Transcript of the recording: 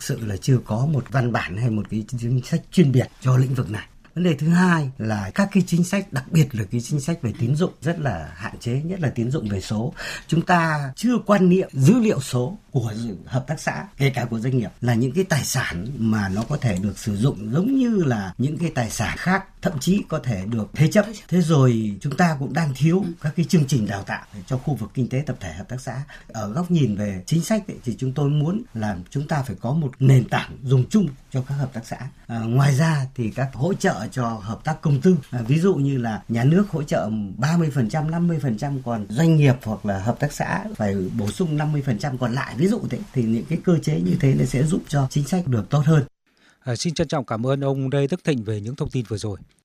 sự là chưa có một văn bản hay một cái chính sách chuyên biệt cho lĩnh vực này. Vấn đề thứ hai là các cái chính sách, đặc biệt là cái chính sách về tín dụng rất là hạn chế, nhất là tín dụng về số. Chúng ta chưa quan niệm dữ liệu số của hợp tác xã, kể cả của doanh nghiệp, là những cái tài sản mà nó có thể được sử dụng giống như là những cái tài sản khác, thậm chí có thể được thế chấp. Thế rồi chúng ta cũng đang thiếu các cái chương trình đào tạo cho khu vực kinh tế tập thể hợp tác xã. Ở góc nhìn về chính sách thì chúng tôi muốn là chúng ta phải có một nền tảng dùng chung cho các hợp tác xã. Ngoài ra thì các hỗ trợ cho hợp tác công tư, ví dụ như là nhà nước hỗ trợ 30%, 50%, còn doanh nghiệp hoặc là hợp tác xã phải bổ sung 50% còn lại, ví dụ thế, thì những cái cơ chế như thế sẽ giúp cho chính sách được tốt hơn. Xin trân trọng cảm ơn ông Lê Đức Thịnh về những thông tin vừa rồi.